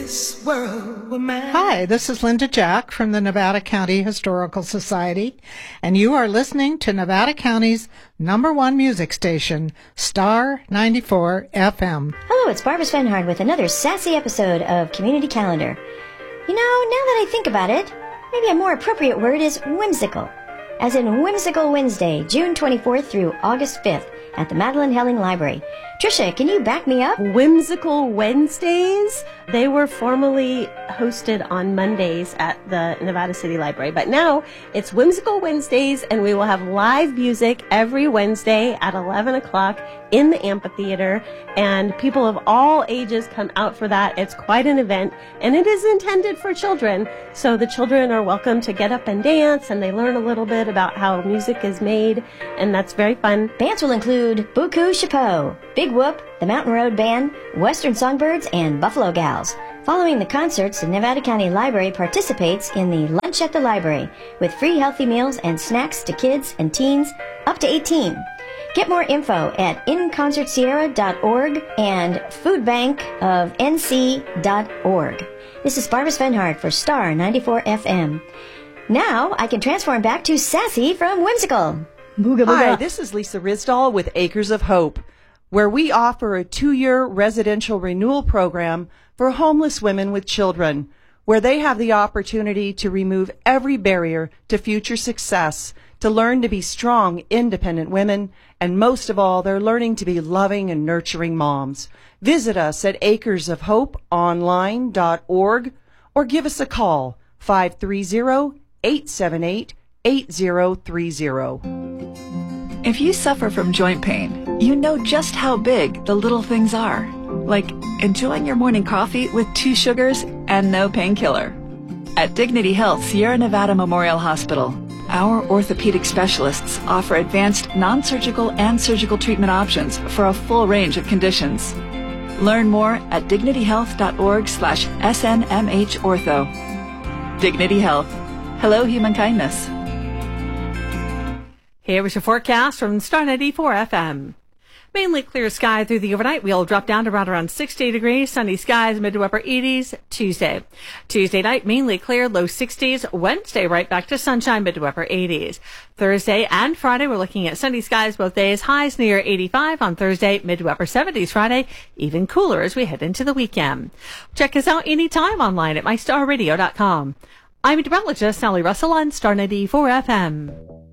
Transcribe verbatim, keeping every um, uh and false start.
this world were mine. Hi, this is Linda Jack from the Nevada County Historical Society, and you are listening to Nevada County's number one music station, Star ninety-four F M. Hello, it's Barbara Svenhard with another sassy episode of Community Calendar. You know, now that I think about it, maybe a more appropriate word is whimsical. As in Whimsical Wednesday, June twenty-fourth through August fifth at the Madeline Helling Library. Trisha, can you back me up? Whimsical Wednesdays, they were formerly hosted on Mondays at the Nevada City Library, but now it's Whimsical Wednesdays, and we will have live music every Wednesday at eleven o'clock in the amphitheater, and people of all ages come out for that. It's quite an event, and it is intended for children, so the children are welcome to get up and dance, and they learn a little bit about how music is made, and that's very fun. Bands will include Buku Chapeau, Big Whoop, the Mountain Road Band, Western Songbirds, and Buffalo Gals. Following the concerts, the Nevada County Library participates in the Lunch at the Library with free healthy meals and snacks to kids and teens up to eighteen. Get more info at in concert sierra dot org and food bank of n c dot org. This is Barbara Svenhard for Star ninety-four F M. Now I can transform back to Sassy from Whimsical. Booga booga. Hi, this is Lisa Risdall with Acres of Hope, where we offer a two-year residential renewal program for homeless women with children, where they have the opportunity to remove every barrier to future success, to learn to be strong, independent women, and most of all, they're learning to be loving and nurturing moms. Visit us at acres of hope online dot org or give us a call, five three zero, eight seven eight, eight zero three zero. If you suffer from joint pain, you know just how big the little things are, like enjoying your morning coffee with two sugars and no painkiller. At Dignity Health Sierra Nevada Memorial Hospital, our orthopedic specialists offer advanced non-surgical and surgical treatment options for a full range of conditions. Learn more at dignity health dot org slash S N M H ortho. Dignity Health. Hello, human kindness. Here was your forecast from Star ninety-four F M. Mainly clear sky through the overnight. We'll drop down to around around sixty degrees. Sunny skies, mid to upper eighties. Tuesday. Tuesday night, mainly clear, low sixties. Wednesday, right back to sunshine, mid to upper eighties. Thursday and Friday, we're looking at sunny skies both days. Highs near eighty-five on Thursday, mid to upper seventies Friday. Even cooler as we head into the weekend. Check us out anytime online at my star radio dot com. I'm meteorologist Sally Russell on Star ninety-four F M.